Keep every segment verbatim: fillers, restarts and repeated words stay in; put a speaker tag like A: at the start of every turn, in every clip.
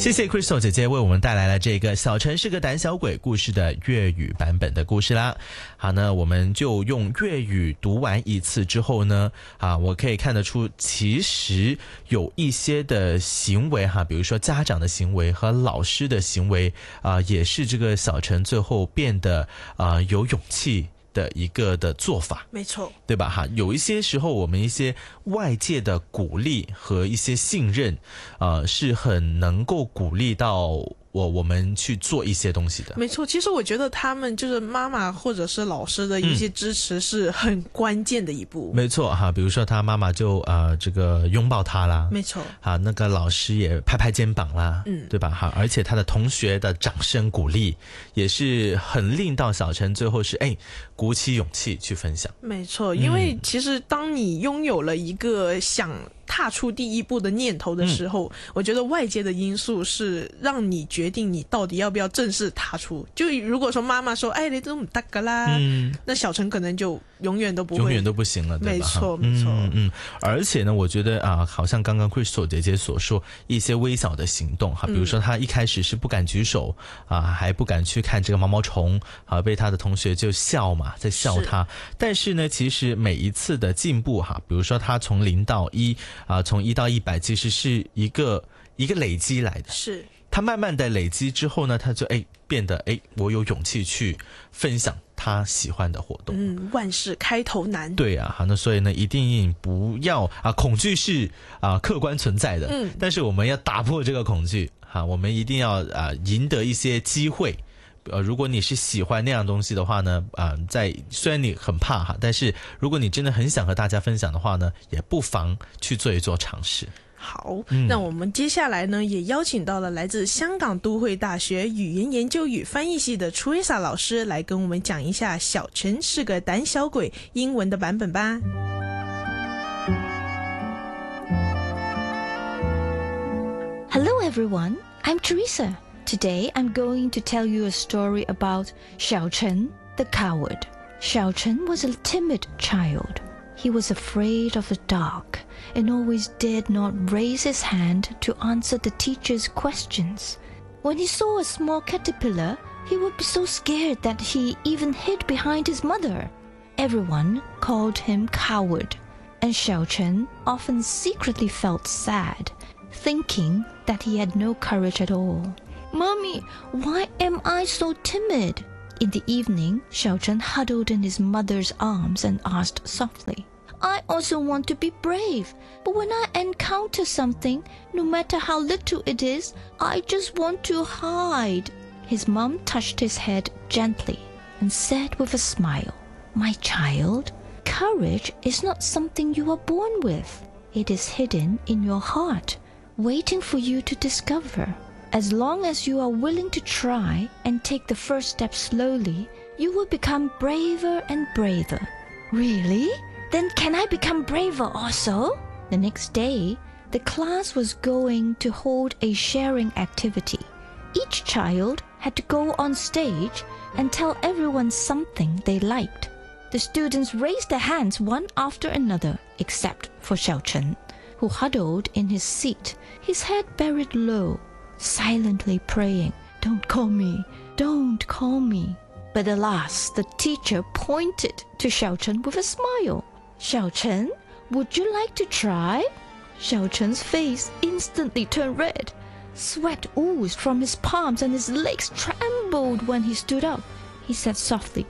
A: 谢谢 Crystal 姐姐为我们带来了这个小陈是个胆小鬼故事的粤语版本的故事啦。好，那我们就用粤语读完一次之后呢，啊，我可以看得出其实有一些的行为哈，比如说家长的行为和老师的行为啊，也是这个小陈最后变得啊有勇气的一个的做法，
B: 没错，
A: 对吧？哈，有一些时候我们一些外界的鼓励和一些信任，呃，是很能够鼓励到我我们去做一些东西的。
B: 没错，其实我觉得他们就是妈妈或者是老师的一些支持是很关键的一步。
A: 嗯、没错哈，比如说他妈妈就呃这个拥抱他啦，
B: 没错，
A: 哈，那个老师也拍拍肩膀啦，嗯，对吧？哈，而且他的同学的掌声鼓励也是很令到小陈最后是哎鼓起勇气去分享。
B: 没错，因为其实当你拥有了一个想踏出第一步的念头的时候、嗯、我觉得外界的因素是让你决定你到底要不要正式踏出。就如果说妈妈说哎你都不大个啦、嗯、那小陈可能就永远都不会，
A: 永远都不行了，对吧？
B: 没错没错，
A: 嗯嗯，而且呢我觉得啊，好像刚刚 Crystal 姐姐所说一些微小的行动哈，比如说她一开始是不敢举手啊，还不敢去看这个毛毛虫啊，被她的同学就笑嘛，在笑她。但是呢其实每一次的进步哈，比如说她从零到一啊，从一到一百其实是一个一个累积来的，
B: 是
A: 他慢慢的累积之后呢，他就哎变得哎，我有勇气去分享他喜欢的活动。
B: 嗯，万事开头难。
A: 对啊，好，那所以呢，一定不要啊，恐惧是啊客观存在的，嗯，但是我们要打破这个恐惧，哈，我们一定要啊赢得一些机会。呃，如果你是喜欢那样东西的话呢，啊、呃，在虽然你很怕哈，但是如果你真的很想和大家分享的话呢，也不妨去做一做尝试。
B: 好、嗯，那我们接下来呢，也邀请到了来自香港都会大学语言研究与翻译系的 Teresa 老师来跟我们讲一下小陈是个胆小鬼英文的版本吧。
C: Hello everyone, I'm Teresa.Today, I'm going to tell you a story about Xiao Chen, the coward. Xiao Chen was a timid child. He was afraid of the dark and always dared not raise his hand to answer the teacher's questions. When he saw a small caterpillar, he would be so scared that he even hid behind his mother. Everyone called him coward, and Xiao Chen often secretly felt sad, thinking that he had no courage at all.Mommy, why am I so timid? In the evening, Xiao Chen huddled in his mother's arms and asked softly, I also want to be brave, but when I encounter something, no matter how little it is, I just want to hide. His mom touched his head gently and said with a smile, My child, courage is not something you are born with. It is hidden in your heart, waiting for you to discover.As long as you are willing to try and take the first step slowly, you will become braver and braver. Really? Then can I become braver also? The next day, the class was going to hold a sharing activity. Each child had to go on stage and tell everyone something they liked. The students raised their hands one after another, except for Xiao Chen, who huddled in his seat, his head buried low.Silently praying, Don't call me, don't call me. But alas, the teacher pointed to Xiao Chen with a smile. Xiao Chen, would you like to try? Xiao Chen's face instantly turned red. Sweat oozed from his palms and his legs trembled when he stood up. He said softly,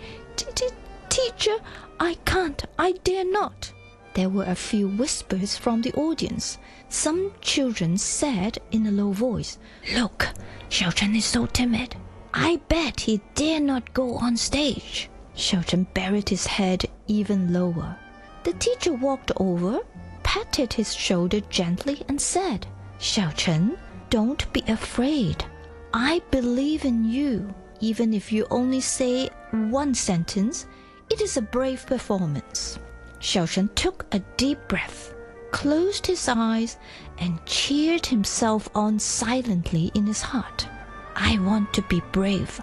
C: Teacher, I can't, I dare not.There were a few whispers from the audience. Some children said in a low voice, Look, Xiao Chen is so timid. I bet he dare not go on stage. Xiao Chen buried his head even lower. The teacher walked over, patted his shoulder gently and said, Xiao Chen, don't be afraid. I believe in you. Even if you only say one sentence, it is a brave performance.Xiao Chen took a deep breath, closed his eyes, and cheered himself on silently in his heart. I want to be brave.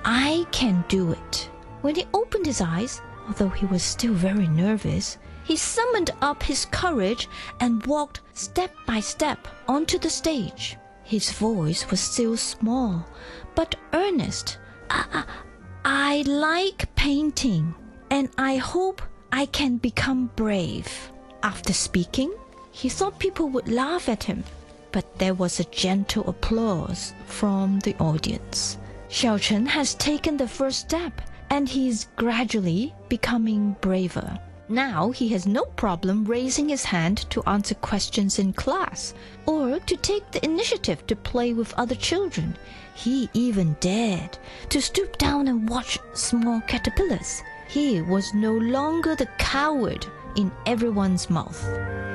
C: I can do it. When he opened his eyes, although he was still very nervous, he summoned up his courage and walked step by step onto the stage. His voice was still small, but earnest. I, I, I like painting, and I hope I can become brave. After speaking, he thought people would laugh at him, but there was a gentle applause from the audience. Xiao Chen has taken the first step, and he is gradually becoming braver. Now he has no problem raising his hand to answer questions in class, or to take the initiative to play with other children. He even dared to stoop down and watch small caterpillars. He was no longer the coward in everyone's mouth.